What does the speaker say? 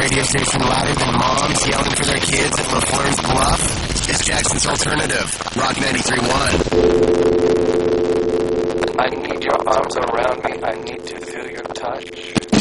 radio station louder than moms yelling for their kids at LaFleur's Bluff? It's Jackson's Alternative, Rock 93.1. I need your arms around me. I need to feel your touch.